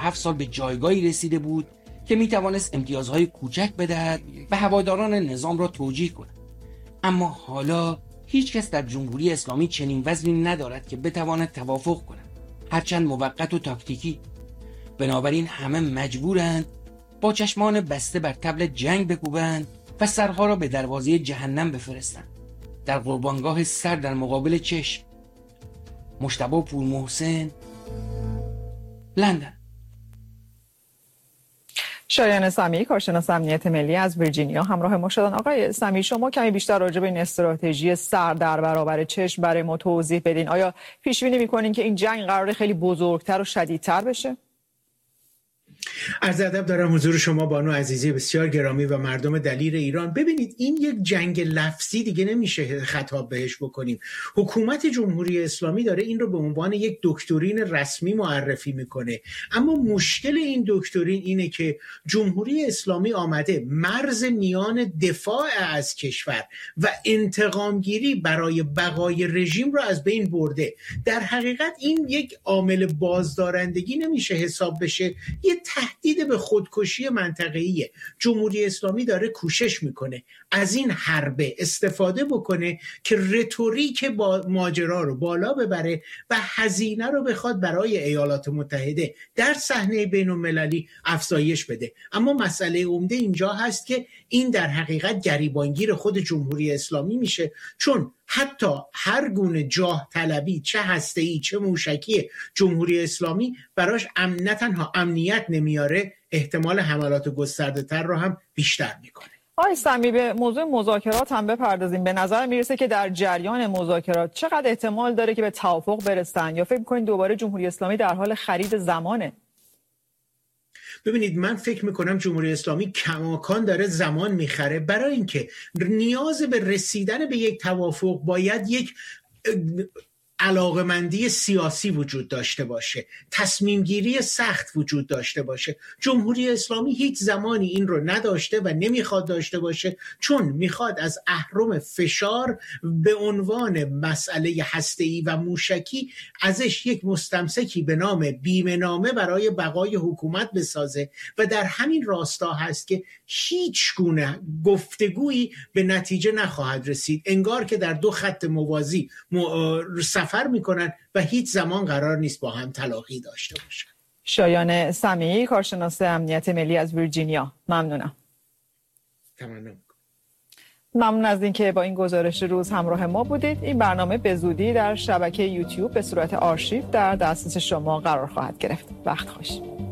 57 سال به جایگاهی رسیده بود که میتوانست امتیازهای کوچک بدهد و هواداران نظام را توجیه کند. اما حالا هیچ کس در جمهوری اسلامی چنین وزنی ندارد که بتواند توافق کند، هرچند موقت و تاکتیکی. بنابراین همه مجبورند با چشمان بسته بر طبل جنگ بکوبند و سرها را به دروازه جهنم بفرستند. در قربانگاه سر در مقابل چشم. مجتبی پورمحسن، لندن. شایان سمیعی، کارشناس امنیت ملی از ویرجینیا همراه ما شدن. آقای سمیعی، شما کمی بیشتر راجع به این استراتژی سر در برابر چشم برای ما توضیح بدین. آیا پیش بینی می‌کنین که این جنگ قراره خیلی بزرگتر و شدیدتر بشه؟ عرض ادب دارم حضور شما بانو عزیزی بسیار گرامی و مردم دلیر ایران. ببینید این یک جنگ لفظی دیگه نمیشه خطاب بهش بکنیم. حکومت جمهوری اسلامی داره این رو به عنوان یک دکترین رسمی معرفی میکنه، اما مشکل این دکترین اینه که جمهوری اسلامی آمده مرز میان دفاع از کشور و انتقامگیری برای بقای رژیم رو از بین برده. در حقیقت این یک عامل بازدارندگی نمیشه حساب بشه، یه تهدید به خودکشی منطقه‌ایه. جمهوری اسلامی داره کوشش میکنه از این حربه استفاده بکنه که رتوریک با ماجرا رو بالا ببره و هزینه رو بخواد برای ایالات متحده در صحنه بین‌المللی افزایش بده. اما مسئله عمده اینجا هست که این در حقیقت گریبانگیر خود جمهوری اسلامی میشه، چون حتی هر گونه جاه طلبی، چه هسته‌ای چه موشکی، جمهوری اسلامی براش نه تنها امنیت نمیاره، احتمال حملات گسترده تر رو هم بیشتر میکنه. آقای سمیعی، به موضوع مذاکرات هم بپردازیم. به نظر میرسه که در جریان مذاکرات چقدر احتمال داره که به توافق برسن، یا فکر میکنین دوباره جمهوری اسلامی در حال خرید زمانه؟ ببینید من فکر میکنم جمهوری اسلامی کماکان داره زمان میخره، برای اینکه نیاز به رسیدن به یک توافق باید یک علاقمندی سیاسی وجود داشته باشه، تصمیم گیری سخت وجود داشته باشه. جمهوری اسلامی هیچ زمانی این رو نداشته و نمیخواد داشته باشه، چون میخواد از اهرم فشار به عنوان مسئله هسته‌ای و موشکی ازش یک مستمسکی به نام بیمه‌نامه برای بقای حکومت بسازه و در همین راستا هست که هیچ گونه گفتگویی به نتیجه نخواهد رسید. انگار که در دو خط موازی سفر میکنن و هیچ زمان قرار نیست با هم تلاقی داشته باشن. شایان سمیعی، کارشناس امنیت ملی از ویرجینیا، ممنونم. ممنون از اینکه با این گزارش روز همراه ما بودید. این برنامه به زودی در شبکه یوتیوب به صورت آرشیو در دسترس شما قرار خواهد گرفت. وقت خوش.